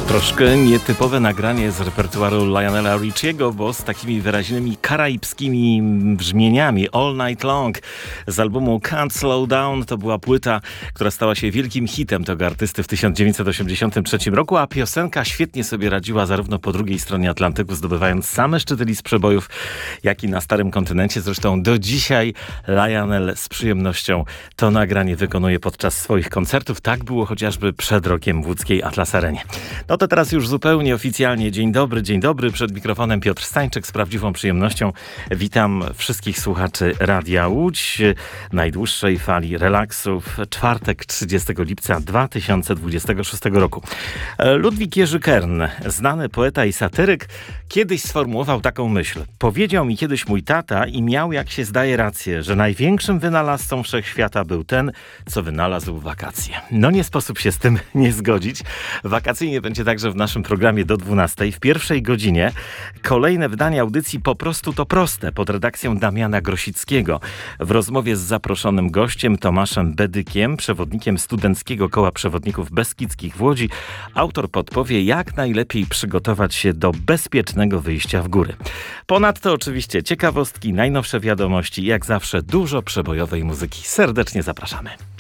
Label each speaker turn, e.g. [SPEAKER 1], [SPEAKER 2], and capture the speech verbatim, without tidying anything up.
[SPEAKER 1] Troszkę nietypowe nagranie z repertuaru Lionela Richiego, bo z takimi wyraźnymi karaibskimi brzmieniami. All Night Long z albumu Can't Slow Down. To była płyta, która stała się wielkim hitem tego artysty w tysiąc dziewięćset osiemdziesiątym trzecim roku, a piosenka świetnie sobie radziła zarówno po drugiej stronie Atlantyku, zdobywając same szczyty list przebojów, jak i na starym kontynencie. Zresztą do dzisiaj Lionel z przyjemnością to nagranie wykonuje podczas swoich koncertów. Tak było chociażby przed rokiem w łódzkiej Atlas Arenie. No to teraz już zupełnie oficjalnie dzień dobry, dzień dobry. Przed mikrofonem Piotr Stańczyk. Z prawdziwą przyjemnością witam wszystkich słuchaczy Radia Łódź, najdłuższej fali relaksu w czwartek trzydziestego lipca dwa tysiące dwudziestego szóstego roku. Ludwik Jerzy Kern, znany poeta i satyryk, kiedyś sformułował taką myśl. Powiedział mi kiedyś mój tata i miał, jak się zdaje, rację, że największym wynalazcą wszechświata był ten, co wynalazł wakacje. No nie sposób się z tym nie zgodzić. Wakacyjnie będzie także w naszym programie do dwunastej. W pierwszej godzinie kolejne wydanie audycji Po prostu to proste pod redakcją Damiana Grosickiego. W rozmowie z zaproszonym gościem Tomaszem Bedykiem, przewodnikiem Studenckiego Koła Przewodników Beskidzkich w Łodzi, autor podpowie, jak najlepiej przygotować się do bezpiecznego wyjścia w góry. Ponadto oczywiście ciekawostki, najnowsze wiadomości i jak zawsze dużo przebojowej muzyki. Serdecznie zapraszamy.